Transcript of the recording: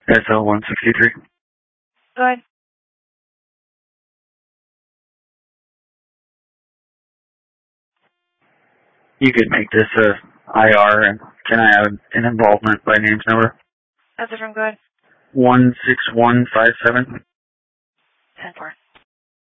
SL163. Go ahead. You could make this a IR, and can I have an involvement by names number? That's it from good. 16157. 10-4.